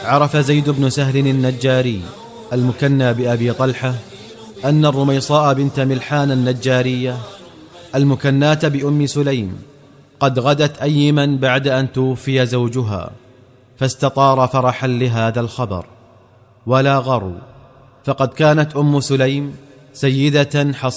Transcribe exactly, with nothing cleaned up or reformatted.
عرف زيد بن سهل النجاري المكنى بأبي طلحة أن الرميصاء بنت ملحان النجارية المكناة بأم سليم قد غدت أيما بعد أن توفي زوجها، فاستطار فرحا لهذا الخبر ولا غرو، فقد كانت أم سليم سيدة